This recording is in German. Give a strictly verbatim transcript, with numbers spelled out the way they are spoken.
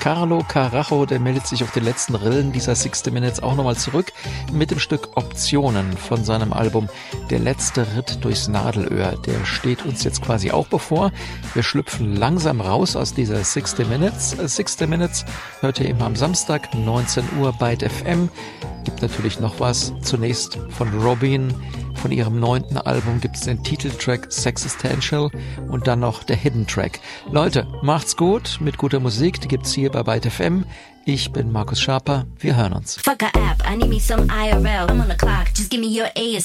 Carlo Carajo, der meldet sich auf den letzten Rillen dieser sixty Minutes auch nochmal zurück mit dem Stück Optionen von seinem Album Der letzte Ritt durchs Nadelöhr. Der steht uns jetzt quasi auch bevor. Wir schlüpfen langsam raus aus dieser sixty Minutes. sixty Minutes hört ihr immer am Samstag, neunzehn Uhr bei F M. Gibt natürlich noch was. Zunächst von Robin. Von ihrem neunten Album gibt es den Titeltrack Sexistential und dann noch der Hidden Track. Leute, macht's gut mit guter Musik, die gibt's hier bei Byte F M. Ich bin Markus Schaper, wir hören uns. Fuck a app, I need me some I R L. I'm on the clock, just give me your A S